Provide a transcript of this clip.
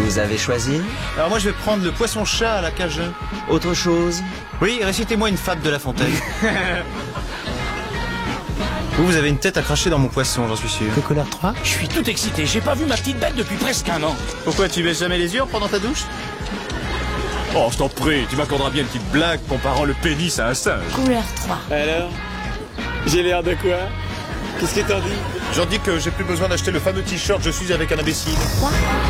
Vous avez choisi? Alors moi je vais prendre le poisson-chat à la cajun. Autre chose? Oui, récitez-moi une fable de La Fontaine. Vous avez une tête à cracher dans mon poisson, j'en suis sûr. Que couleur 3? Je suis tout excité, j'ai pas vu ma petite bête depuis presque un an. Pourquoi, tu baisses jamais les yeux pendant ta douche? Oh, je t'en prie, tu m'accorderas bien une petite blague comparant le pénis à un singe. Couleur 3. Alors? J'ai l'air de quoi? Qu'est-ce que t'en dis? J'en dis que j'ai plus besoin d'acheter le fameux t-shirt « Je suis avec un imbécile ».